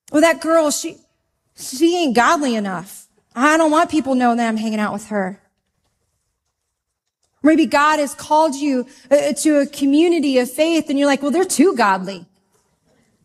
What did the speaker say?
Well, that girl, she ain't godly enough. I don't want people knowing that I'm hanging out with her. Maybe God has called you to a community of faith and you're like, well, they're too godly.